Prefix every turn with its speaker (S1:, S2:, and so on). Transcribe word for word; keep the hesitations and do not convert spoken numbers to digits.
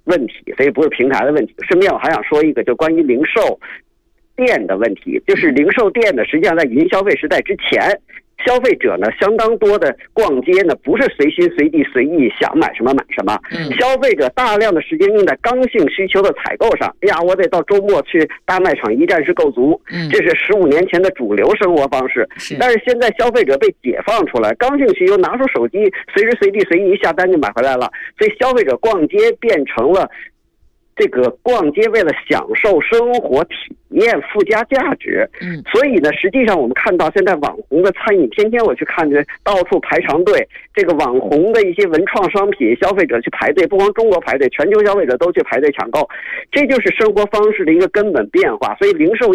S1: 问题，所以不是平台的问题。顺便我还想说一个，就关于零售店的问题，就是零售店呢，实际上在云消费时代之前，消费者呢相当多的逛街呢，不是随心随地随意想买什么买什么，
S2: 嗯、
S1: 消费者大量的时间用在刚性需求的采购上。哎呀，我得到周末去大卖场一站式购足，
S2: 嗯、
S1: 这是十五年前的主流生活方式。
S2: 是
S1: 但是现在消费者被解放出来，刚性需求拿出手机，随时随地随意一下单就买回来了，所以消费者逛街变成了这个逛街为了享受生活体验附加价值。
S2: 嗯，
S1: 所以呢，实际上我们看到现在网红的餐饮，天天我去看着到处排长队，这个网红的一些文创商品，消费者去排队，不光中国排队，全球消费者都去排队抢购，这就是生活方式的一个根本变化。所以零售